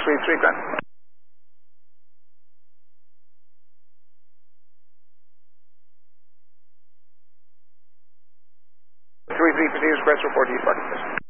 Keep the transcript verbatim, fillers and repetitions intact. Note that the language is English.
speed three ten. three three continues, press report to you, parking.